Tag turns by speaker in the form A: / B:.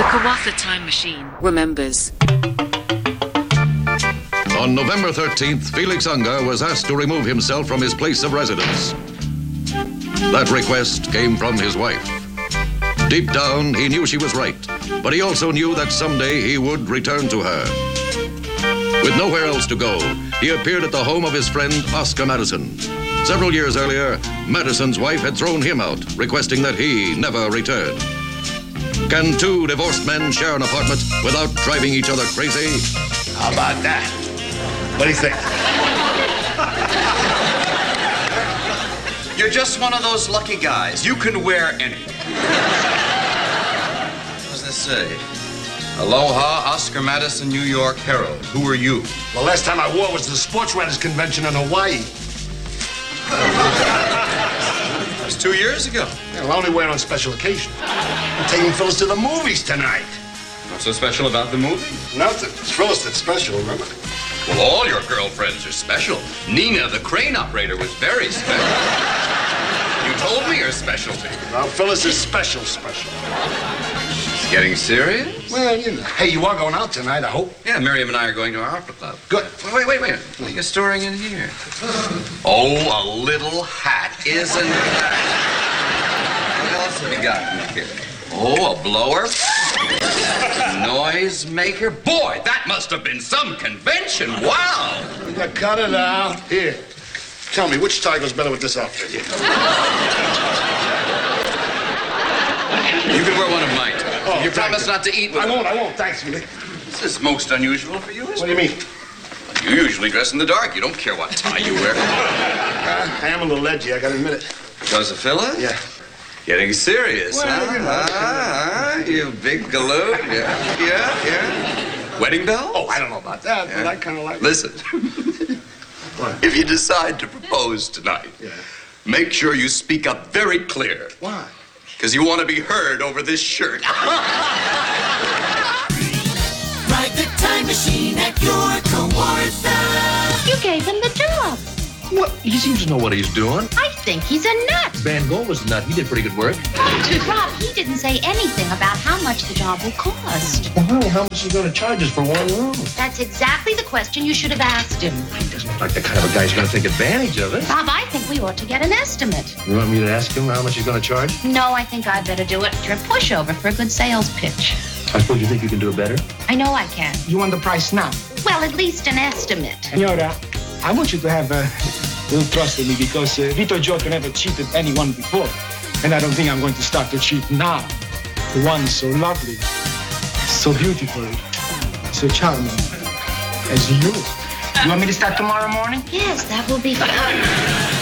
A: Kawatha Time Machine remembers.
B: On November 13th, Felix Unger was asked to remove himself from his place of residence. That request came from his wife. Deep down, he knew she was right, but he also knew that someday he would return to her. With nowhere else to go, he appeared at the home of his friend Oscar Madison. Several years earlier, Madison's wife had thrown him out, requesting that he never return. Can two divorced men share an apartment without driving each other crazy?
C: How about that? What do you think?
D: You're just one of those lucky guys. You can wear anything. What does this say? Aloha, Oscar Madison, New York Herald. Who are you?
C: The last time I wore was the Sports Writers Convention in Hawaii.
D: It was 2 years ago.
C: Yeah, I'll only wear it on special occasion. I'm taking Phyllis to the movies tonight.
D: What's so special about the movie?
C: Nothing. It's Phyllis that's special, remember?
D: Well, all your girlfriends are special. Nina, the crane operator, was very special. You told me her specialty.
C: Well, Phyllis is special.
D: She's getting serious?
C: Well, you know. Hey, you are going out tonight, I hope.
D: Yeah, Miriam and I are going to our opera club.
C: Good.
D: Wait. What are you storing in here? Oh, a little hat, isn't that? What else have you got in here? Oh, a blower? Noisemaker? Boy, that must have been some convention. Wow.
C: Yeah, cut it out. Here. Tell me, which tie goes better with this outfit?
D: You can wear one of mine.
C: Oh,
D: You promise not to eat with
C: I won't. Thanks, Felix.
D: This is most unusual for you, isn't
C: What do you mean?
D: it? You usually dress in the dark. You don't care what tie you wear.
C: I am a little edgy, I gotta admit it.
D: Because of Phyllis?
C: Yeah.
D: Getting serious,
C: Well,
D: huh?
C: you know.
D: You big galoot. Yeah. Wedding bell?
C: Oh, I don't know about that, but I kind of like it.
D: Listen,
C: What?
D: if you decide to propose tonight,
C: Yeah.
D: make sure you speak up very clear.
C: Why?
D: Because you want to be heard over this shirt.
E: Ride the time machine at your Kawatha.
F: You gave him the job.
G: What? He seems to know what he's doing.
F: I think he's a nut.
G: Van Gogh was nut. He did pretty good work.
F: Rob, he didn't say anything about how much the job will cost.
G: Well, honey, how much is he going to charge us for one room?
F: That's exactly the question you should have asked him.
G: He doesn't look like the kind of a guy who's going to take advantage of it.
F: Bob, I think we ought to get an estimate.
G: You want me to ask him how much he's going to charge?
F: No, I think I'd better do it. You're a pushover for a good sales pitch.
G: I suppose you think you can do it better?
F: I know I can.
H: You want the price now?
F: Well, at least an estimate.
H: Senora, I want you to have a little trust in me because Vito Giotto never cheated anyone before. And I don't think I'm going to start to cheat now. The one so lovely, so beautiful, so charming as you. You want me to start tomorrow morning?
F: Yes, that will be fun.